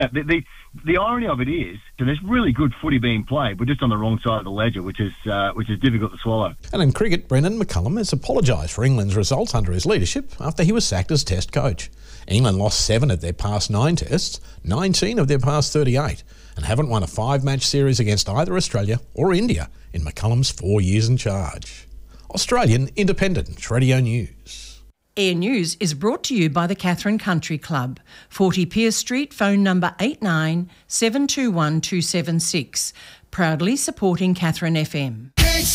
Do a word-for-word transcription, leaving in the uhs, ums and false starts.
Uh, the, the the irony of it is that there's really good footy being played, but just on the wrong side of the ledger, which is uh, which is difficult to swallow. And in cricket, Brendan McCullum has apologised for England's results under his leadership after he was sacked as Test coach. England lost seven of their past nine tests, nineteen of their past thirty-eight, and haven't won a five-match series against either Australia or India in McCullum's four years in charge. Australian Independent Radio News. Air News is brought to you by the Catherine Country Club, forty Pearce Street, phone number eight nine seven two one two seven six. Proudly supporting Catherine F M.